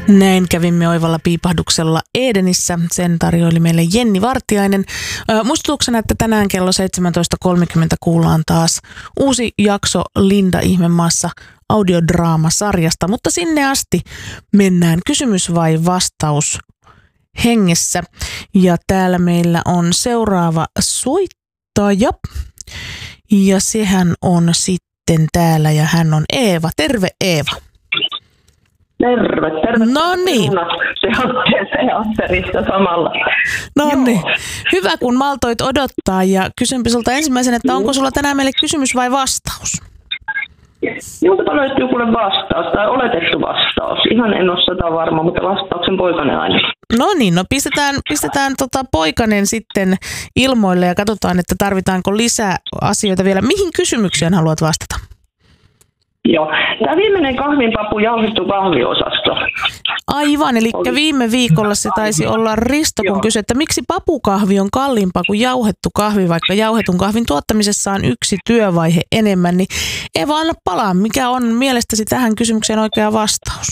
Näin kävimme oivalla piipahduksella Edenissä. Sen tarjoili meille Jenni Vartiainen. Muistutuksena, että tänään kello 17.30 kuullaan taas uusi jakso Linda Ihmemaassa audiodraamasarjasta, mutta sinne asti mennään kysymys vai vastaus hengessä. Ja täällä meillä on seuraava soittaja ja sehän on sitten täällä ja hän on Eeva. Terve Eeva. Terve. No niin. Se on seristä samalla. No niin. Hyvä, kun maltoit odottaa ja kysynpä sulta ensimmäisen, että onko sulla tänään meille kysymys vai vastaus? Minulta löytyy kuule vastaus tai oletettu vastaus. Ihan en ole sitä varma, mutta vastauksen poikainen aina. No niin, no pistetään poikanen sitten ilmoille ja katsotaan, että tarvitaanko lisää asioita vielä. Mihin kysymykseen haluat vastata? Joo, tämä viimeinen kahvinpapu jauhettu kahviosasto. Aivan, eli viime viikolla se taisi olla Risto, kun kysyi, että miksi papukahvi on kalliimpaa kuin jauhettu kahvi, vaikka jauhetun kahvin tuottamisessa on yksi työvaihe enemmän. Niin Eva, anna palaa, mikä on mielestäsi tähän kysymykseen oikea vastaus?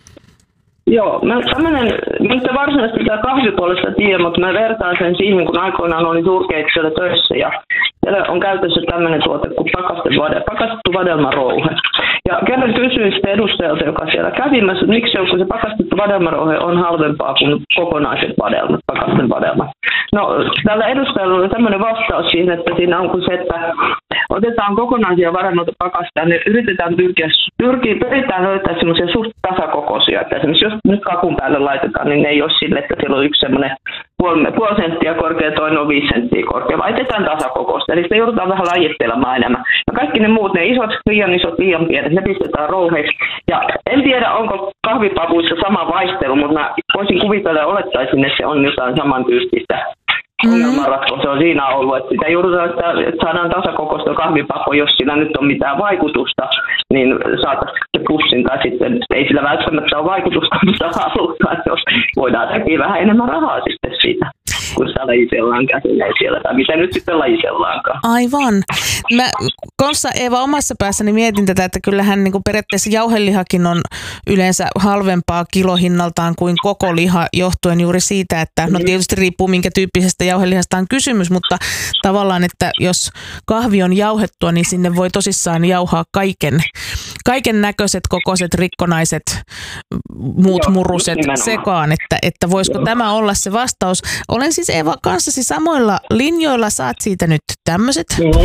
Joo, mä en varsinaisesti sitä kahvipuolesta tiedä, mutta mä vertaan sen siihen, kun aikoinaan olin suurkeittiöllä töissä ja siellä on käytössä tämmöinen tuote kuin pakastettu vadelmarouhe. Ja kerran kysyin sitten edustajalta, joka siellä kävimässä, että miksi kun se pakastettu vadelmarouhe on halvempaa kuin kokonaiset vadelmat, pakasten vadelmat. No, tällä edustajalla oli tämmöinen vastaus siihen, että siinä on se, että otetaan kokonaisia vadelmoita pakastaan, niin pyritään löytää semmoisia suht tasakokoisia, että esimerkiksi jos nyt kakun päälle laitetaan, niin ne ei ole sille, että siellä on yksi semmoinen puoli senttiä korkea, toinen on 5 senttiä korkea, vaan etetään tasakokoista. Eli sitä joudutaan vähän lajittelemaan enemmän. Ja kaikki ne muut, ne isot, liian pienet, ne pistetään rouheiksi. Ja en tiedä, onko kahvipapuissa sama vaihtelu, mutta mä voisin kuvitella ja olettaisin, että se on jotain samantyyppistä. Ongelmanratko se on siinä ollut, että sitä joudutaan, että saadaan tasakokoista kahvipapua, jos sillä nyt on mitään vaikutusta, niin saataisiin se pussin tai sitten ei sillä välttämättä ole vaikutusta, mutta halutaan, jos voidaan tehdä vähän enemmän rahaa sitten siitä, kun sitä lajisellaan käsillä siellä, tai mitä nyt sitten lajisellaankaan. Aivan. Mä kanssa Eeva omassa päässäni mietin tätä, että kyllähän niin kuin periaatteessa jauhelihakin on yleensä halvempaa kilohinnaltaan kuin koko liha, johtuen juuri siitä, että no tietysti riippuu minkä tyyppisestä jauhelihasta on kysymys, mutta tavallaan, että jos kahvi on jauhettua, niin sinne voi tosissaan jauhaa kaiken näköiset, kokoiset, rikkonaiset, muut muruset sekaan, että voisiko tämä olla se vastaus. Olen siis Eeva kanssasi samoilla linjoilla, saat siitä nyt tämmöiset.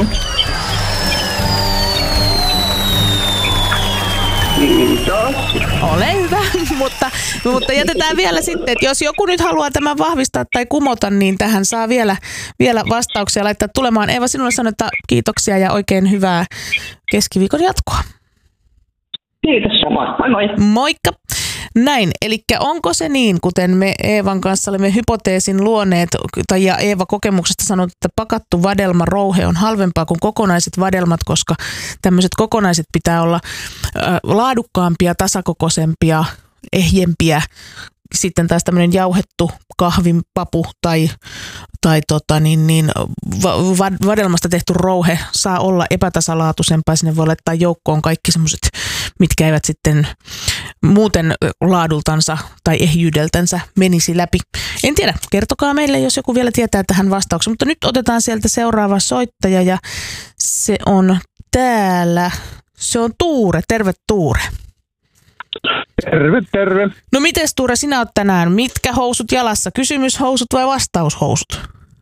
Ole hyvä, mutta jätetään vielä sitten, että jos joku nyt haluaa tämän vahvistaa tai kumota, niin tähän saa vielä vastauksia laittaa tulemaan. Eeva, sinulle sanotaan kiitoksia ja oikein hyvää keskiviikon jatkoa. Kiitos samoin. Moi moi. Moikka. Näin, eli onko se niin, kuten me Eevan kanssa olemme hypoteesin luoneet, ja Eeva kokemuksesta sanoi, että pakattu vadelmarouhe on halvempaa kuin kokonaiset vadelmat, koska tämmöiset kokonaiset pitää olla laadukkaampia, tasakokoisempia, ehjempiä. Sitten taas tämmöinen jauhettu kahvinpapu tai vadelmasta tehty rouhe saa olla epätasalaatuisempaa. Sinne voi laittaa joukkoon kaikki semmoiset, mitkä eivät sitten muuten laadultansa tai ehjyydeltänsä menisi läpi. En tiedä, kertokaa meille, jos joku vielä tietää tähän vastauksen. Mutta nyt otetaan sieltä seuraava soittaja ja se on täällä. Se on Tuure. Terve Tuure. Terve. No mites Tuure, sinä oot tänään? Mitkä housut jalassa? Kysymyshousut vai vastaushousut?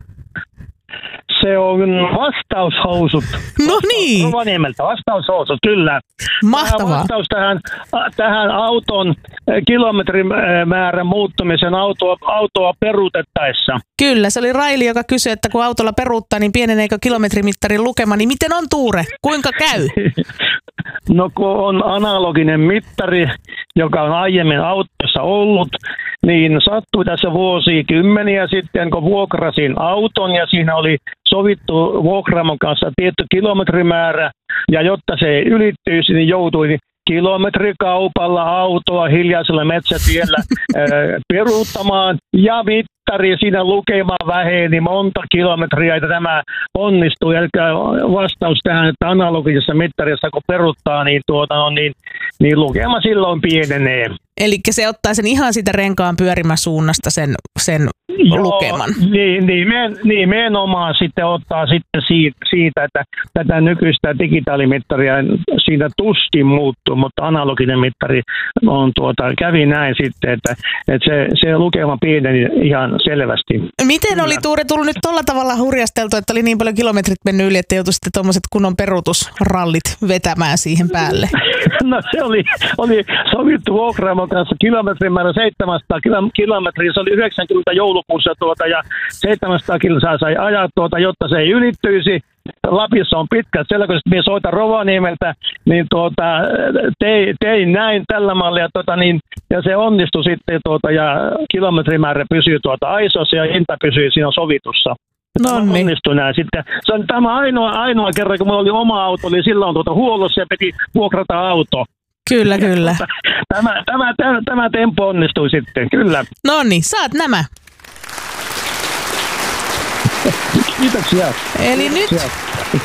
Se on vastaushousut. No niin. Rovaniemeltä vastaushousut, kyllä. Mahtavaa. Vastaus tähän auton kilometrimäärän muuttumisen autoa peruutettaessa. Kyllä, se oli Raili, joka kysyi, että kun autolla peruuttaa, niin pieneneekö kilometrimittarin lukema, niin miten on Tuure? Kuinka käy? No kun on analoginen mittari, joka on aiemmin autossa ollut, niin sattui tässä vuosikymmeniä sitten, kun vuokrasin auton ja siinä oli sovittu vuokraamon kanssa tietty kilometrimäärä ja jotta se ei ylittyisi, niin joutui kilometrikaupalla autoa hiljaisella metsätiellä peruuttamaan ja mittari siinä lukema väheni monta kilometriä, että tämä onnistuu. Eli vastaus tähän, että analogisessa mittarissa kun peruuttaa, niin lukema silloin pienenee. Eli se ottaa sen ihan siitä renkaan pyörimäsuunnasta sen lukeman. Nimenomaan sitten ottaa sitten siitä, että tätä nykyistä digitaalimittaria siinä tuskin muuttuu, mutta analoginen mittari on kävi näin sitten, että se lukema pieneni ihan selvästi. Miten oli Tuure tullut nyt tuolla tavalla hurjasteltu, että oli niin paljon kilometrit mennyt yli, että joutui sitten tuommoiset kunnon peruutusrallit vetämään siihen päälle? No se oli sovittu vuokraamon kanssa kilometrimäärä 700 kilometriä, se oli 90 joulukuussa ja 700 kilsaa sai ajaa jotta se ei ylittyisi. Lapissa on pitkät selkoiset, minä soitan Rovaniemeltä, niin tein näin tällä mallia, ja se onnistui sitten, ja kilometrimäärä pysyy aisossa ja hinta pysyy siinä sovitussa. Onnistui näin sitten. Se on tämä ainoa kerran, kun minulla oli oma auto, niin silloin huollossa ja piti vuokrata auto. Kyllä. Tämä tempo onnistui sitten, kyllä. No niin, saat nämä. Kiitoksia. Eli nyt